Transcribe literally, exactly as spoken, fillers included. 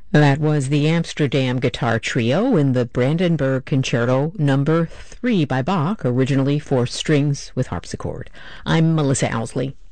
That was the Amsterdam Guitar Trio in the Brandenburg Concerto Number three by Bach, originally for strings with harpsichord. I'm Melissa Owsley.